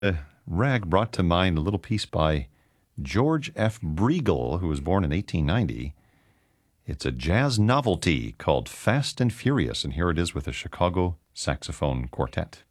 Rag brought to mind a little piece by George F. Briegel, who was born in 1890. It's a jazz novelty called Fast and Furious, and here it is with the Chicago Saxophone Quartet.